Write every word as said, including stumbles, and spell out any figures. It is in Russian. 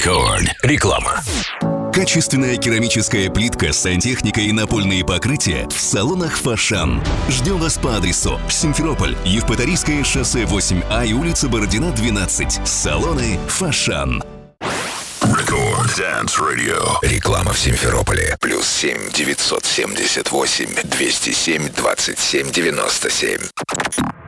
Рекорд. Реклама. Качественная керамическая плитка, сантехника и напольные покрытия в салонах «Фошан». Ждем вас по адресу Симферополь, Евпаторийское шоссе восемь А и улица Бородина, двенадцать. Салоны «Фошан». Рекорд Dance Radio. Реклама в Симферополе. Плюс семь девятьсот семьдесят восемь двести семь двадцать семь девяносто семь.